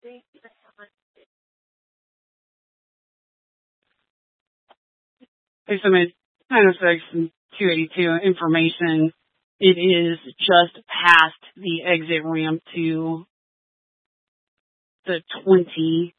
There's some kind of section 282 information. It is just past the exit ramp to the 20